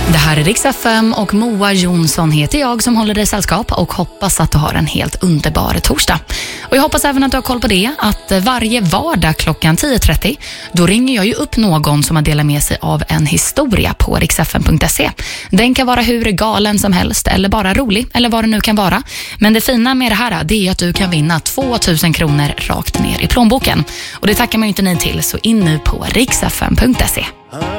Det här är Rix FM och Moa Jonsson heter jag som håller dig sällskap och hoppas att du har en helt underbar torsdag. Och jag hoppas även att du har koll på det, att varje vardag klockan 10.30 då ringer jag ju upp någon som har delat med sig av en historia på rixfm.se. Den kan vara hur galen som helst eller bara rolig eller vad det nu kan vara. Men det fina med det här det är att du kan vinna 2000 kronor rakt ner i plånboken. Och det tackar man ju inte nej till, så in nu på rixfm.se.